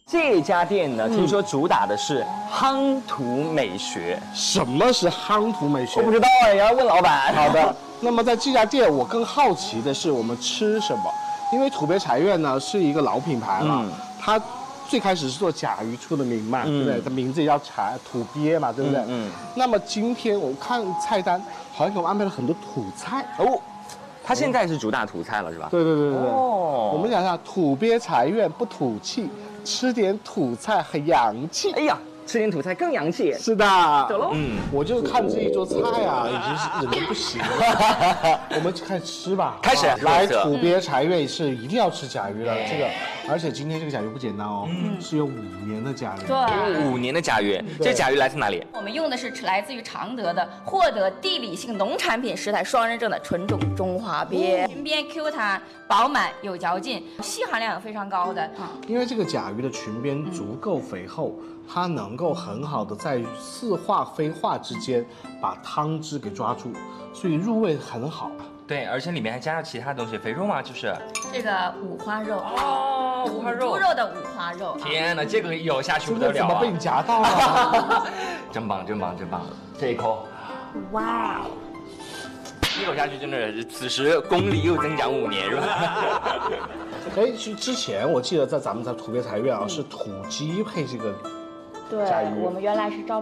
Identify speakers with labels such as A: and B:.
A: 这家店呢，听说主打的是夯土美学。
B: 什么是夯土美学？
A: 我不知道哎，要问老板。
B: 好的，那么在这家店，我更好奇的是我们吃什么，因为土鳖茶苑呢是一个老品牌了，它最开始是做甲鱼出的名嘛，对不对？它名字也叫土鳖嘛，对不对？那么今天我看菜单，好像给我们安排了很多土菜
A: 哦。它现在是主打土菜了，是吧？
B: 对。哦，我们讲一下土鳖茶苑不土气，吃点土菜很洋气。
A: 哎呀，吃点土菜更洋气。
B: 是的，
A: 走喽。
B: 我就看这一桌菜啊，已经是忍得不行了。我们开始吃吧。
A: 开始。
B: 来土鳖茶苑是一定要吃甲鱼的，这个，而且今天这个甲鱼不简单哦，是有5年的甲鱼。
C: 对
A: ，5年的甲鱼。这甲鱼来自哪里？
C: 我们用的是来自于常德的获得地理性农产品食材双认证的纯种中华鳖，裙边 Q 弹、饱满有嚼劲，硒含量也非常高的。
B: 因为这个甲鱼的裙边足够肥厚，它能够很好的在似化非化之间把汤汁给抓住，所以入味很好。
A: 对，而且里面还加了其他东西，肥肉吗？就是
C: 这个五花肉
A: 哦，五花肉，
C: 猪肉的五花肉。
A: 天哪，这个咬下去不得了
B: 怎么被你夹到了？
A: 真棒！这一口，哇！一口下去真的是，此时功力又增长5年，是吧？
B: 哎，之前我记得咱们在土鳖茶苑啊，是土鸡配这个甲鱼。
C: 对，我们原来是招。